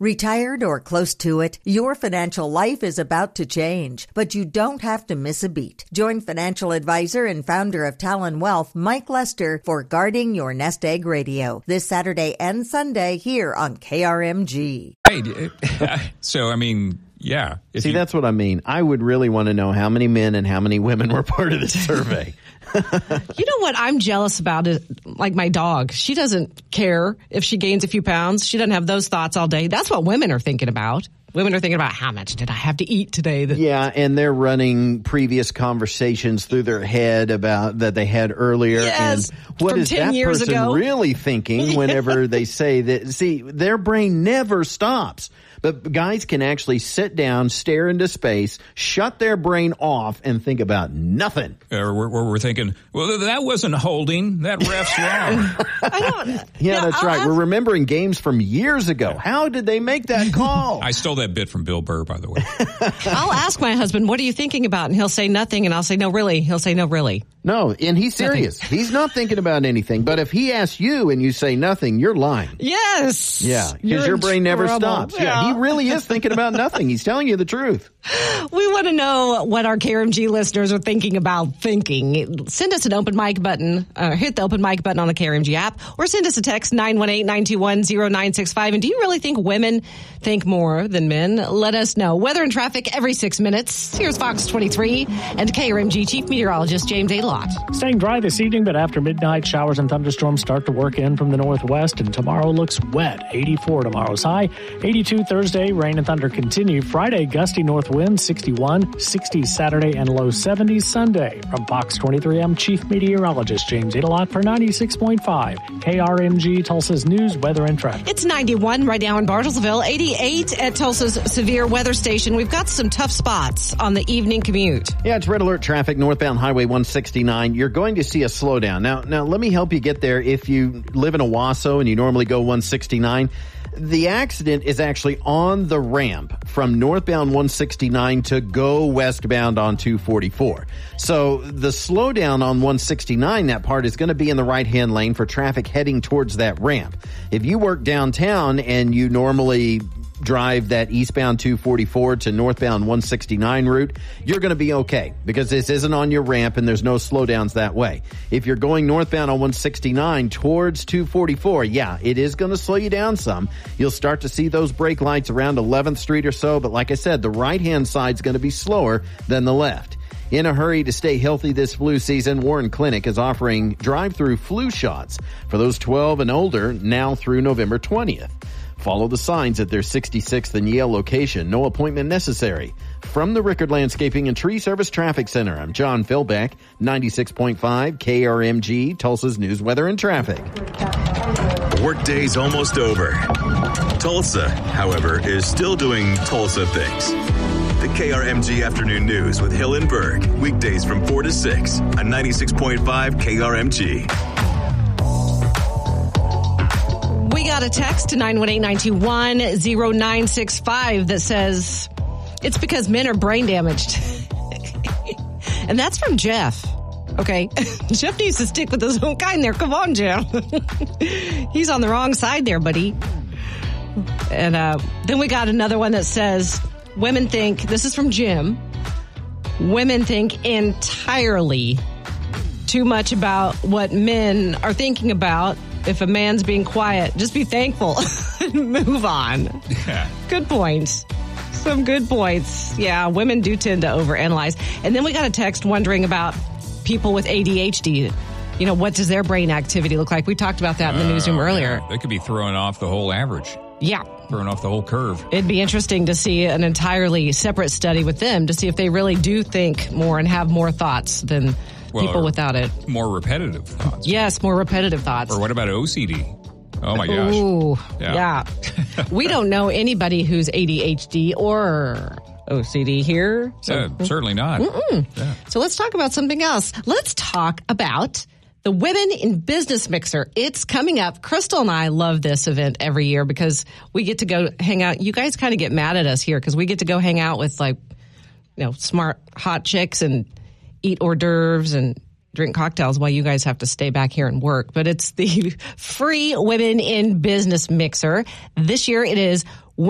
Retired or close to it, your financial life is about to change, but you don't have to miss a beat. Join financial advisor and founder of Talon Wealth, Mike Lester, for Guarding Your Nest Egg Radio, this Saturday and Sunday here on KRMG. Yeah. See, that's what I mean. I would really want to know how many men and how many women were part of this survey. You know what I'm jealous about is like my dog. She doesn't care if she gains a few pounds. She doesn't have those thoughts all day. That's what women are thinking about. Women are thinking about how much did I have to eat today? Yeah, and they're running previous conversations through their head about that they had earlier. Yes, and what is that person really thinking whenever they say that? See, their brain never stops. But guys can actually sit down, stare into space, shut their brain off, and think about nothing. We're thinking, well, that wasn't holding. That ref's wrong. That's right. We're remembering games from years ago. How did they make that call? I stole that bit from Bill Burr, by the way. I'll ask my husband, what are you thinking about? And he'll say nothing, and I'll say, no, really. He'll say, no, really. No, and he's serious. Nothing. He's not thinking about anything. But if he asks you and you say nothing, you're lying. Yes. Yeah, because your brain never stops. Yeah, he really is thinking about nothing. He's telling you the truth. We want to know what our KRMG listeners are thinking about thinking. Send us an open mic button, hit the open mic button on the KRMG app, or send us a text 918-921-0965. And do you really think women think more than men? Let us know. Weather and traffic every 6 minutes. Here's Fox 23 and KRMG Chief Meteorologist James A. Lott. Staying dry this evening, but after midnight, showers and thunderstorms start to work in from the northwest, and tomorrow looks wet. 84 tomorrow's high. 82 Thursday, rain and thunder continue. Friday, gusty north wind, 61. 60 Saturday, and low 70s Sunday. From Fox 23, I'm Chief Meteorologist James A. Lott for 96.5 KRMG, Tulsa's news, weather, and traffic. It's 91 right now in Bartlesville, 88 at Tulsa's severe weather station. We've got some tough spots on the evening commute. Yeah, it's red alert traffic, northbound Highway 169. You're going to see a slowdown. Now, let me help you get there. If you live in Owasso and you normally go 169, the accident is actually on the ramp from northbound 169 to go westbound on 244. So the slowdown on 169, that part is going to be in the right-hand lane for traffic heading towards that ramp. If you work downtown and you normally drive that eastbound 244 to northbound 169 route, you're going to be okay because this isn't on your ramp and there's no slowdowns that way. If you're going northbound on 169 towards 244, yeah, it is going to slow you down some. You'll start to see those brake lights around 11th Street or so, but like I said, the right-hand side's going to be slower than the left. In a hurry to stay healthy this flu season, Warren Clinic is offering drive-through flu shots for those 12 and older now through November 20th. Follow the signs at their 66th and Yale location. No appointment necessary. From the Rickard Landscaping and Tree Service Traffic Center, I'm John Philbeck, 96.5 KRMG, Tulsa's news, weather, and traffic. Workday's almost over. Tulsa, however, is still doing Tulsa things. The KRMG Afternoon News with Hill and Berg. Weekdays from 4 to 6 on 96.5 KRMG. We got a text to 918-921-0965 that says, it's because men are brain damaged. And that's from Jeff. Okay. Jeff needs to stick with his own kind there. Come on, Jeff. He's on the wrong side there, buddy. And then we got another one that says, women think, this is from Jim, women think entirely too much about what men are thinking about. If a man's being quiet, just be thankful and move on. Yeah. Good points. Some good points. Yeah, women do tend to overanalyze. And then we got a text wondering about people with ADHD. You know, what does their brain activity look like? We talked about that in the newsroom earlier. Yeah. They could be throwing off the whole average. Yeah. Throwing off the whole curve. It'd be interesting to see an entirely separate study with them to see if they really do think more and have more thoughts than people without it. More repetitive thoughts. Yes, more repetitive thoughts. Or what about OCD? Oh, my gosh. Ooh, yeah. We don't know anybody who's ADHD or OCD here. So. Certainly not. Yeah. So let's talk about something else. Let's talk about the Women in Business Mixer. It's coming up. Crystal and I love this event every year because we get to go hang out. You guys kind of get mad at us here because we get to go hang out with smart, hot chicks and eat hors d'oeuvres and drink cocktails while you guys have to stay back here and work. But it's the free Women in Business Mixer. This year it is